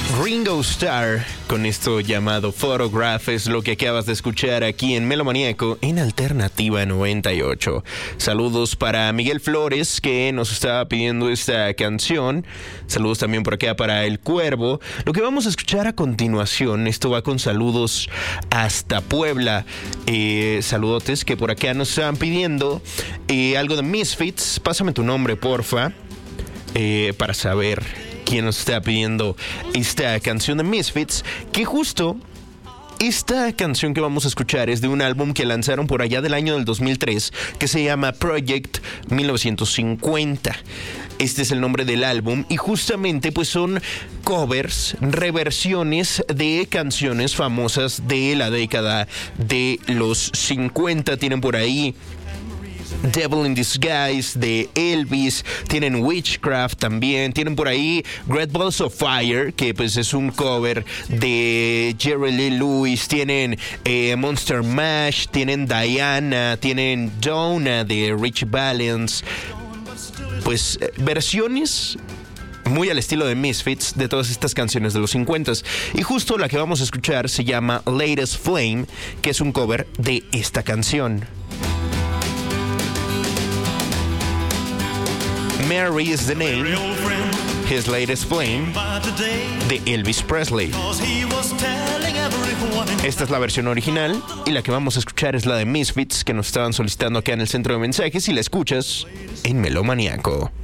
Ringo Starr, con esto llamado Photograph, es lo que acabas de escuchar aquí en Melomaníaco en Alternativa 98. Saludos para Miguel Flores, que nos estaba pidiendo esta canción. Saludos también por acá para El Cuervo. Lo que vamos a escuchar a continuación, esto va con saludos hasta Puebla. Saludotes que por acá nos estaban pidiendo algo de Misfits. Pásame tu nombre, porfa, para saber quién nos está pidiendo esta canción de Misfits, que justo esta canción que vamos a escuchar es de un álbum que lanzaron por allá del año del 2003, que se llama Project 1950. Este es el nombre del álbum y justamente pues son covers, reversiones de canciones famosas de la década de los 50. Tienen por ahí Devil in Disguise de Elvis, tienen Witchcraft también, tienen por ahí Great Balls of Fire, que pues es un cover de Jerry Lee Lewis, tienen Monster Mash, tienen Diana, tienen Donna de Rich Valens, pues versiones muy al estilo de Misfits de todas estas canciones de los 50s. Y justo la que vamos a escuchar se llama Latest Flame, que es un cover de esta canción. Mary is the name, His Latest Flame, de Elvis Presley. Esta es la versión original y la que vamos a escuchar es la de Misfits, que nos estaban solicitando acá en el centro de mensajes, y la escuchas en Melomaníaco.